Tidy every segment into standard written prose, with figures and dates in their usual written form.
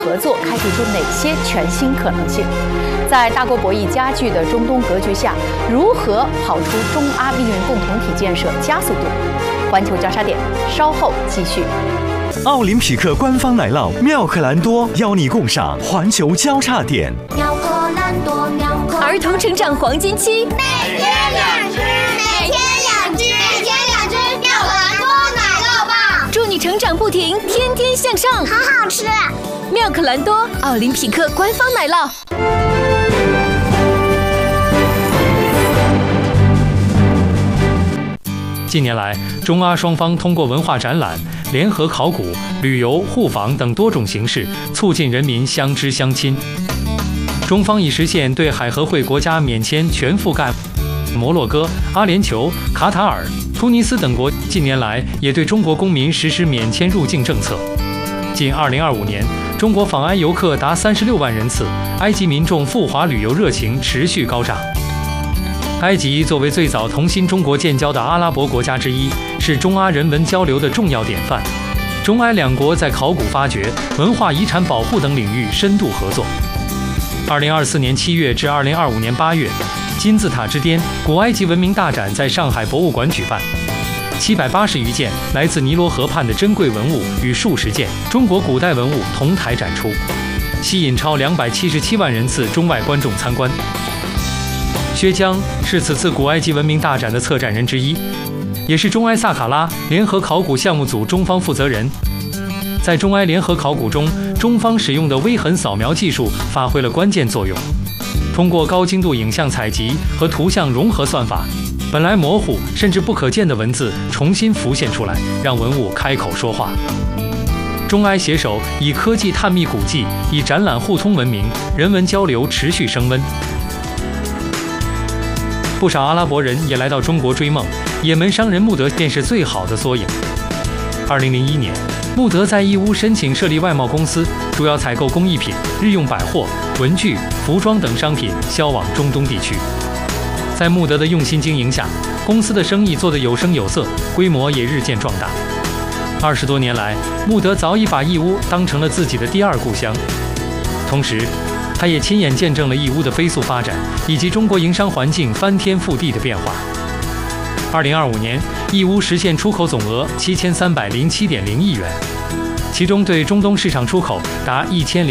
合作开辟出哪些全新可能性？在大国博弈加剧的中东格局下，如何跑出中阿命运共同体建设加速度？环球交叉点稍后继续。 奥林匹克官方奶酪妙可蓝多邀你共赏环球交叉点。 妙可蓝多， 儿童成长黄金期， 每天2只，每天2只，每天2只妙可蓝多奶酪棒， 祝你成长不停，天天向上， 好好吃。 妙可蓝多，奥林匹克官方奶酪。 近年来，中阿双方通过文化展览、联合考古、旅游、互访等多种形式，促进人民相知相亲。中方已实现对海合会国家免签全覆盖，摩洛哥、阿联酋、卡塔尔、突尼斯等国近年来也对中国公民实施免签入境政策。仅2025年，中国访埃游客达36万人次，埃及民众赴华旅游热情持续高涨。埃及作为最早同新中国建交的阿拉伯国家之一，是中阿人文交流的重要典范。中埃两国在考古发掘、文化遗产保护等领域深度合作。2024年7月至2025年8月，金字塔之巅古埃及文明大展在上海博物馆举办，780余件来自尼罗河畔的珍贵文物与数十件中国古代文物同台展出，吸引超277万人次中外观众参观。薛江是此次古埃及文明大展的策展人之一，也是中埃萨卡拉联合考古项目组中方负责人。在中埃联合考古中，中方使用的微痕扫描技术发挥了关键作用。通过高精度影像采集和图像融合算法，本来模糊甚至不可见的文字重新浮现出来，让文物开口说话。中埃携手以科技探秘古迹，以展览互通文明，人文交流持续升温。不少阿拉伯人也来到中国追梦，也门商人穆德便是最好的缩影。2001年，穆德在义乌申请设立外贸公司，主要采购工艺品、日用百货、文具、服装等商品，销往中东地区。在穆德的用心经营下，公司的生意做得有声有色，规模也日渐壮大。20多年来，穆德早已把义乌当成了自己的第二故乡。同时，他也亲眼见证了义乌的飞速发展，以及中国营商环境翻天覆地的变化。2025年，义乌实现出口总额7307.0亿元，其中对中东市场出口达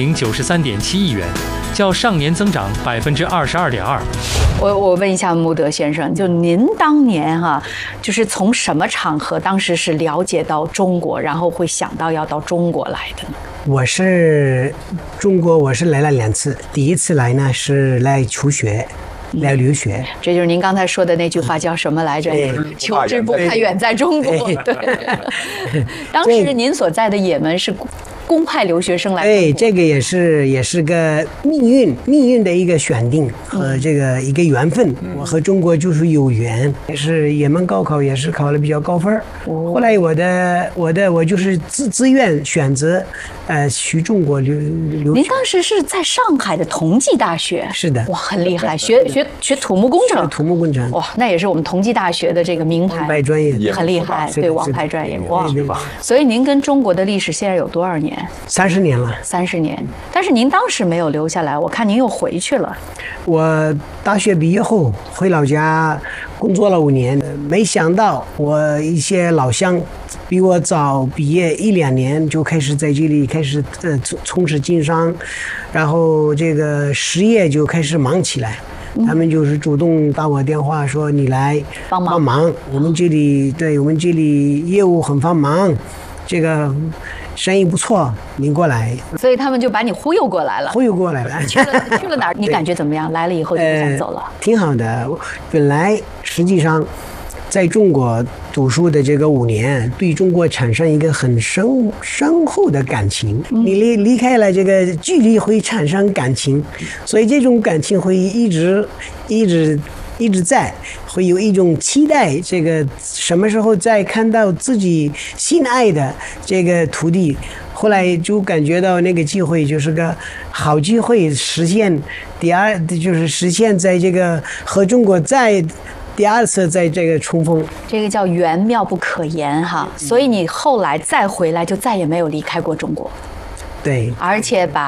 1093.7亿元，较上年增长22.2%。 我问一下穆德先生，就您当年就是从什么场合当时是了解到中国，然后会想到要到中国来的呢？ 我是来了2次，第一次来呢是来求学。来留学， 这就是您刚才说的那句话叫什么来着？求之不怕远在中国。对，当时您所在的也门是公派留学生来。 对，这个也是个命运的一个选定和这个一个缘分。我和中国就是有缘，也是也门高考也是考了比较高分。后来我就是自愿选择，去中国留学。 您当时是在上海的同济大学？是的。哇，很厉害，学土木工程。 土木工程。 哇，那也是我们同济大学的这个名牌。 王牌专业。 很厉害，对，王牌专业。哇，所以您跟中国的历史现在有多少年 ？30年了。 30年，但是您当时没有留下来，我看您又回去了。 我大学毕业后回老家工作了5年，没想到我一些老乡比我早毕业1-2年就开始在这里开始从事经商，然后这个事业就开始忙起来。他们就是主动打我电话说你来帮忙，我们这里业务很繁忙，这个生意不错，你过来。 所以他们就把你忽悠过来了。去了哪儿？你感觉怎么样？来了以后就不想走了？ 挺好的。本来实际上在中国读书的这个5年，对中国产生一个很深厚的感情。你离开了这个距离会产生感情，所以这种感情会一直在，会有一种期待，这个什么时候再看到自己心爱的这个土地。后来就感觉到那个机会就是个好机会，实现在这个和中国第2次在这个重逢， 这个叫缘妙不可言哈。所以你后来再回来就再也没有离开过中国。 对， 而且把